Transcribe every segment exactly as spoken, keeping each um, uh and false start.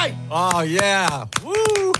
right. Oh, yeah. Woo.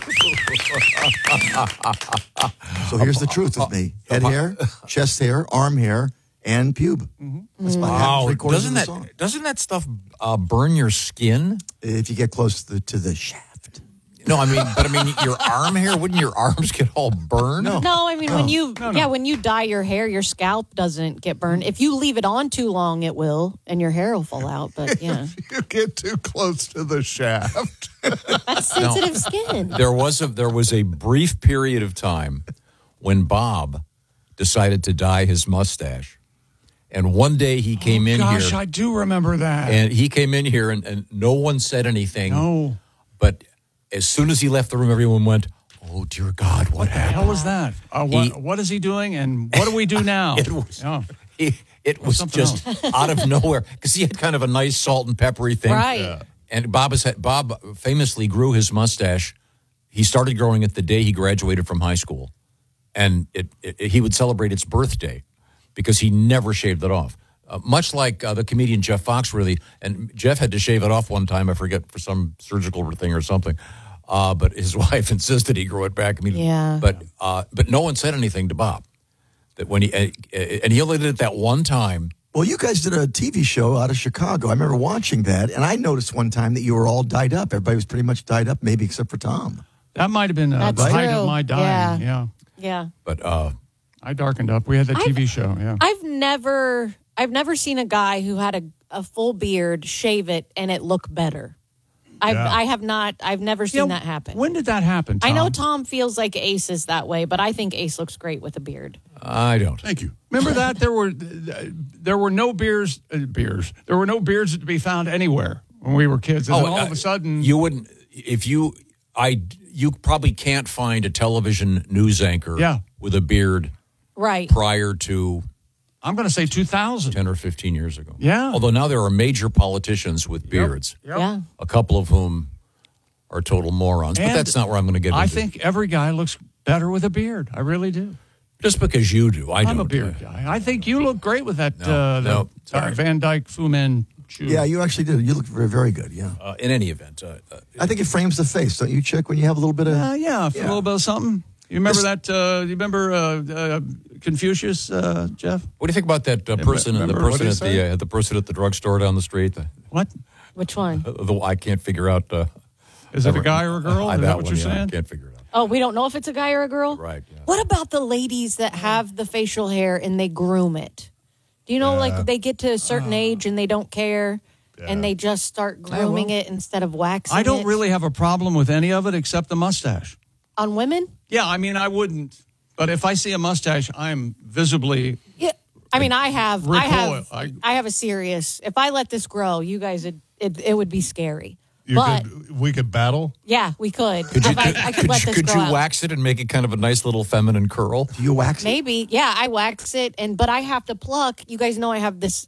So here's the truth with me. Head hair, chest hair, arm hair, and pube. That's about half, Wow. three quarters Doesn't of the that, song. doesn't that stuff uh, burn your skin? If you get close to the, to the shaft. No, I mean, but I mean, your arm hair, wouldn't your arms get all burned? No. No, I mean when you No, no. yeah when you dye your hair, your scalp doesn't get burned. If you leave it on too long, it will, and your hair will fall out. But yeah, You get too close to the shaft. that's sensitive skin. There was a there was a brief period of time when Bob decided to dye his mustache, and one day he came in Gosh, here, I do remember that. and he came in here, and, and no one said anything. no. But as soon as he left the room, everyone went, "Oh dear God, what What the happened?" hell is that? Uh, what, He- what is he doing, and what do we do now? It was, Oh. he, it was something just out of nowhere because he had kind of a nice salt and peppery thing, Right. Yeah. And Bob has had, Bob famously grew his mustache. He started growing it the day he graduated from high school, and it, it he would celebrate its birthday because he never shaved it off. Uh, much like uh, the comedian Jeff Foxworthy, and Jeff had to shave it off one time. I forget for some surgical thing or something. Uh, but his wife insisted he grow it back. I mean, Yeah. But uh, but no one said anything to Bob. That when he uh, and he only did it that one time. Well, you guys did a T V show out of Chicago. I remember watching that, and I noticed one time that you were all dyed up. Everybody was pretty much dyed up, maybe except for Tom. That might have been uh, That's the height true. of my dying. Yeah. Yeah. Yeah, But uh, I darkened up. We had the T V I've- show. Yeah. I've never I've never seen a guy who had a, a full beard shave it and it look better. I've, Yeah. I have not. I've never seen Yeah, that happen. When did that happen, Tom? I know Tom feels like Ace is that way, but I think Ace looks great with a beard. I don't. Thank you. Remember that there were there were no beers uh, beers. There were no beards to be found anywhere when we were kids, and then all uh, of a sudden, you wouldn't if you I you probably can't find a television news anchor Yeah. with a beard Right. prior to I'm going to say two thousand. ten or fifteen years ago. Yeah. Although now there are major politicians with beards, Yep. Yeah. a couple of whom are total morons. But And that's not where I'm going to get I into. think every guy looks better with a beard. I really do. Just because you do, I I'm don't. a beard guy. I think you look great with that No, uh, no, the, sorry. uh, Van Dyke Fu Manchu. Yeah, you actually did. You look very, very good, yeah. Uh, in any event, uh, uh, I think it frames the face, don't you, Chick, when you have a little bit of... Uh, yeah, for Yeah. a little bit of something. You remember This- that? Uh, you remember uh, uh, Confucius, uh, Jeff? what do you think about that uh, person? The remember, what person did at he the say? uh, the person at the drugstore down the street. The, What Which one? the, I can't figure out. Uh, is it? A guy or a girl? I, Is that that what one, you're yeah, I saying? can't figure it out. Oh, we don't know if it's a guy or a girl? Right. Yeah. What about the ladies that have the facial hair and they groom it? Do you know, like, they get to a certain age and they don't care and they just start grooming it instead of waxing I don't it? really have a problem with any of it except the mustache. On women? Yeah, I mean, I wouldn't. But if I see a mustache, I'm visibly. Yeah. I mean, I have, I Recoil. have, I- I have a serious, if I let this grow, you guys, it, it, it would be scary. You but, could, we could battle. yeah, we could. Could you, If I, could, I could could let you, this could grow you out. wax it and make it kind of a nice little feminine curl? Do you wax it? Maybe. Yeah, I wax it, and but I have to pluck. You guys know I have this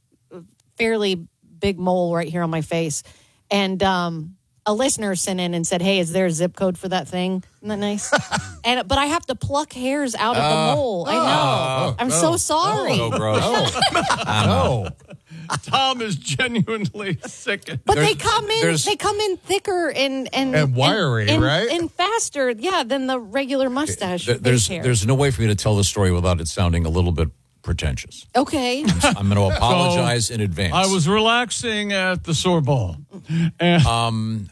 fairly big mole right here on my face. And um, a listener sent in and said, hey, is there a zip code for that thing? Isn't that nice? and But I have to pluck hairs out of Uh, the mole. I know. I'm so sorry. Oh, gross. No. Tom is genuinely sick. But There's- they come in. there's- They come in thicker and and And wiry, and, right? And faster, yeah, than the regular mustache. There- There's face hair. there's no way for me to tell this story without it sounding a little bit pretentious. okay. I'm going to apologize in advance. I was relaxing at the Sorbonne. And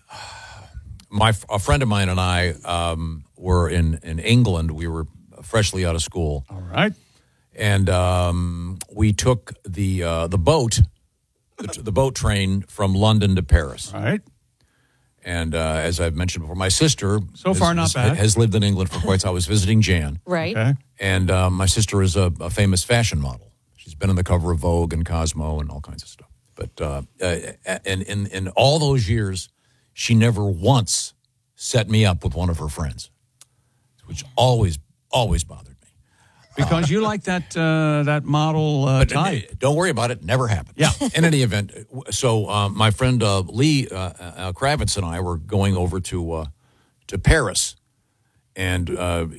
my a friend of mine and I um, were in in England. We were freshly out of school, all right. and um, we took the uh, the boat the, the boat train from London to Paris. All right. And uh, as I've mentioned before, my sister So has- far, not has, bad. has lived in England for quite some time. I was visiting Jan, Right. Okay. and uh, my sister is a, a famous fashion model. She's been on the cover of Vogue and Cosmo and all kinds of stuff. But uh, uh, and in in all those years, she never once set me up with one of her friends, which always always bothered me. Because you like that uh, that model uh, But type. don't worry about it. Never happened. Yeah. In any event, so uh, my friend uh, Lee uh, uh, Kravitz and I were going over to uh, to Paris, and uh,